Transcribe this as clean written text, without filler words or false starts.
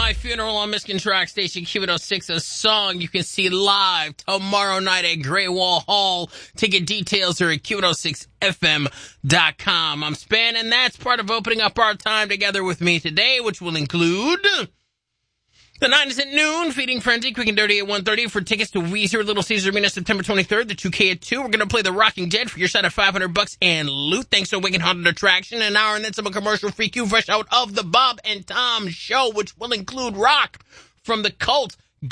My Funeral on Miskin Track Station Q106, a song you can see live tomorrow night at Great Wall Hall. Ticket details are at Q106FM.com. I'm Span, and that's part of opening up our time together with me today, which will include the 9 is at noon, Feeding Frenzy, Quick and Dirty at 1:30 for tickets to Weezer, Little Caesar Arena, September 23rd, the 2K at 2. We're going to play the Rocking Dead for your shot at $500 and loot. Thanks to Wicked Haunted Attraction, an hour and then some commercial free Q fresh out of the Bob and Tom Show, which will include rock from the Cult